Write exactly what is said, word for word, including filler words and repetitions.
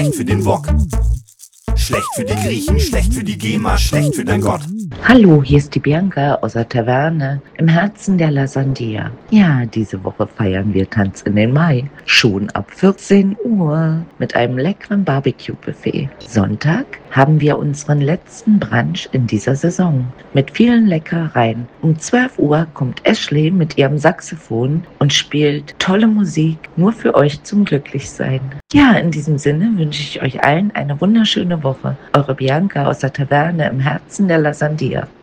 schlecht für den Wok. Schlecht für die Griechen, schlecht für die GEMA, schlecht für dein Gott. Hallo, hier ist die Bianca aus der Taverne im Herzen der La Sandia. Ja, diese Woche feiern wir Tanz in den Mai. Schon ab vierzehn Uhr mit einem leckeren Barbecue-Buffet. Sonntag haben wir unseren letzten Brunch in dieser Saison mit vielen Leckereien. Um zwölf Uhr kommt Ashley mit ihrem Saxophon und spielt tolle Musik nur für euch zum Glücklichsein. Ja, in diesem Sinne wünsche ich euch allen eine wunderschöne Woche. Eure Bianca aus der Taverne im Herzen der La Sandia.